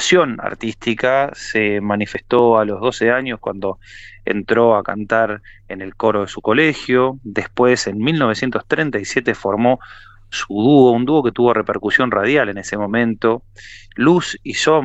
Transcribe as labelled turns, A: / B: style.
A: pasión artística se manifestó a los 12 años cuando entró a cantar en el coro de su colegio. Después, en 1937, formó su dúo, un dúo que tuvo repercusión radial en ese momento, Luz y Sombra.